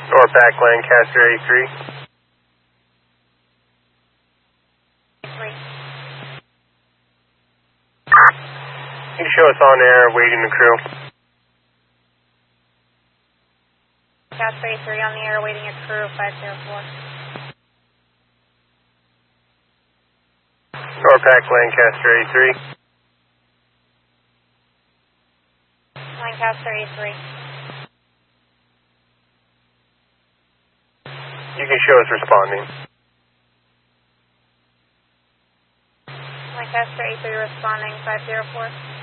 Norpac Lancaster A3. 3. You can show us on air, waiting the crew. Lancaster A3 on the air, waiting your crew, 504. Norpac Lancaster A3. Lancaster A3. You can show us responding. Lancaster A3 responding, 504.